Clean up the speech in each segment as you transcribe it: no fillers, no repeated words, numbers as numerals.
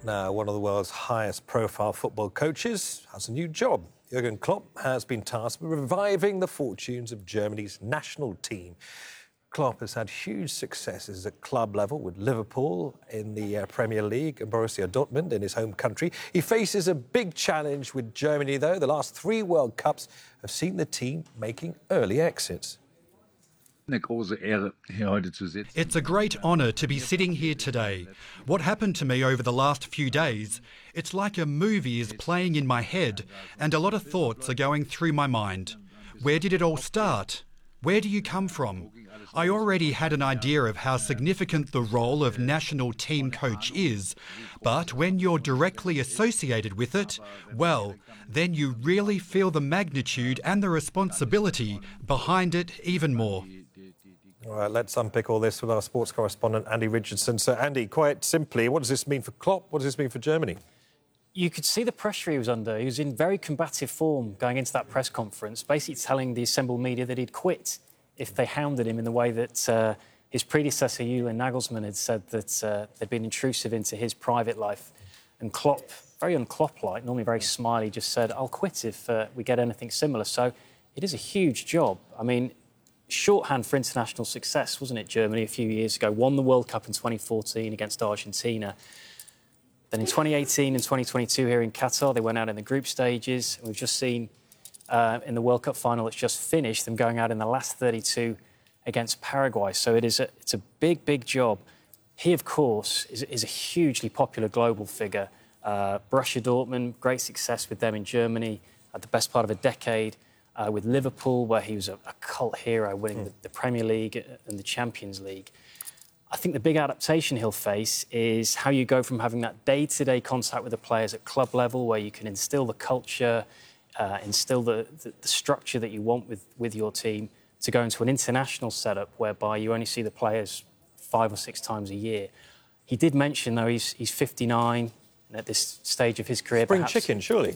Now, one of the world's highest-profile football coaches has a new job. Jurgen Klopp has been tasked with reviving the fortunes of Germany's national team. Klopp has had huge successes at club level with Liverpool in the Premier League and Borussia Dortmund in his home country. He faces a big challenge with Germany, though. The last 3 World Cups have seen the team making early exits. It's a great honour to be sitting here today. What happened to me over the last few days, it's like a movie is playing in my head and a lot of thoughts are going through my mind. Where did it all start? Where do you come from? I already had an idea of how significant the role of national team coach is, but when you're directly associated with it, well, then you really feel the magnitude and the responsibility behind it even more. All right, let's unpick all this with our sports correspondent, Andy Richardson. So, Andy, quite simply, what does this mean for Klopp? What does this mean for Germany? You could see the pressure he was under. He was in very combative form going into that press conference, basically telling the assembled media that he'd quit if they hounded him in the way that his predecessor, Julian Nagelsmann, had said that they'd been intrusive into his private life. And Klopp, very un-Klopp-like, normally very smiley, just said, I'll quit if we get anything similar. So it is a huge job. I mean, shorthand for international success, wasn't it, Germany, a few years ago? Won the World Cup in 2014 against Argentina. Then in 2018 and 2022 here in Qatar, they went out in the group stages. We've just seen in the World Cup final that's just finished, them going out in the last 32 against Paraguay. So it's a big, big job. He, of course, is a hugely popular global figure. Borussia Dortmund, great success with them in Germany at the best part of a decade. With Liverpool, where he was a cult hero, winning the Premier League and the Champions League. I think the big adaptation he'll face is how you go from having that day-to-day contact with the players at club level, where you can instill the culture, instill the structure that you want with your team, to go into an international setup whereby you only see the players 5 or 6 times a year. He did mention, though, he's 59 at this stage of his career. Spring chicken, surely.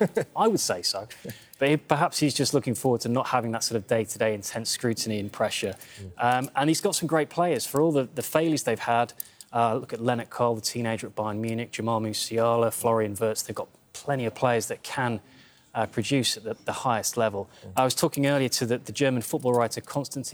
I would say so. But perhaps he's just looking forward to not having that sort of day-to-day intense scrutiny and pressure. And he's got some great players. For all the failures they've had, look at Lennart Kohl, the teenager at Bayern Munich, Jamal Musiala, Florian Wirtz. They've got plenty of players that can produce at the highest level. I was talking earlier to the German football writer Konstantin